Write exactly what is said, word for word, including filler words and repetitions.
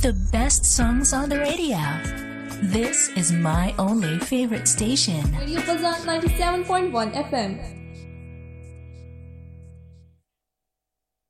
the best songs on the radio. This is my only favorite station. Radio Fazan ninety-seven point one F M.